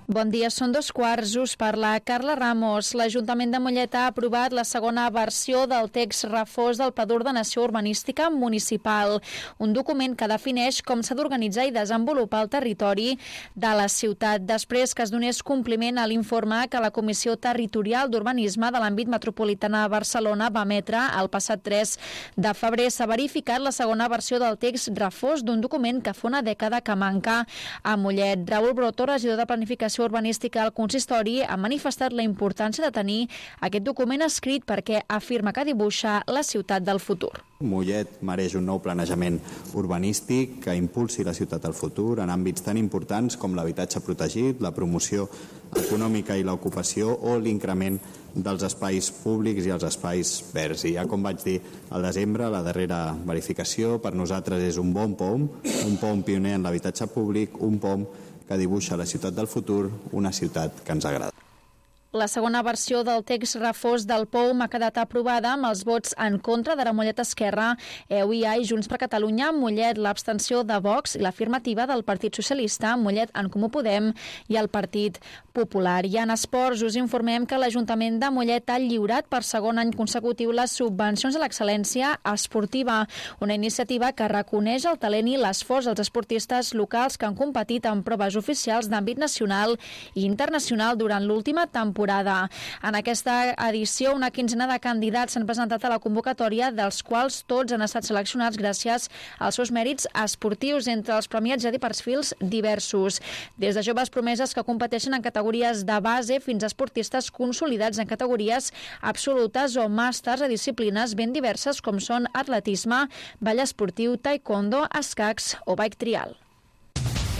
Bon dia, són 2:15, us parla Carla Ramos. L'Ajuntament de Mollet ha aprovat la segona versió del text refós del Pla d'Ordenació Urbanística Municipal, un document que defineix com s'ha d'organitzar i desenvolupar el territori de la ciutat, després que es donés compliment a l'informe que la Comissió Territorial d'Urbanisme de l'àmbit metropolità de Barcelona va emetre el passat 3 de febrer. S'ha verificat la segona versió del text refós d'un document que fa una dècada que manca a Mollet. Raül Broto, regidor de Planificació Urbanística al consistori, ha manifestat la importància de tenir aquest document escrit perquè afirma que dibuixa la ciutat del futur. Mollet mereix un nou planejament urbanístic que impulsi la ciutat del futur en àmbits tan importants com l'habitatge protegit, la promoció econòmica i l'ocupació o l'increment dels espais públics i els espais verds. I ja com vaig dir al desembre, la darrera verificació per nosaltres és un bon POM pioner en l'habitatge públic, un POM que dibuixa la ciutat del futur, una ciutat que ens agrada. La segona versió del text refós del POUM ha quedat aprovada amb els vots en contra d'Ara Mollet Esquerra, EUIA i Junts per Catalunya, Mollet, l'abstenció de Vox i l'afirmativa del Partit Socialista, Mollet, En Comú Podem i el Partit Popular. I en esports us informem que l'Ajuntament de Mollet ha lliurat per segon any consecutiu les subvencions a l'excel·lència esportiva, una iniciativa que reconeix el talent i l'esforç dels esportistes locals que han competit en proves oficials d'àmbit nacional i internacional durant l'última temporada. En aquesta edició, una quinzena de candidats s'han presentat a la convocatòria, dels quals tots han estat seleccionats gràcies als seus mèrits esportius. Entre els premiats hi ha perfils diversos, des de joves promeses que competeixen en categories de base fins a esportistes consolidats en categories absolutes o màsters a disciplines ben diverses com són atletisme, ball esportiu, taekwondo, escacs o bike trial.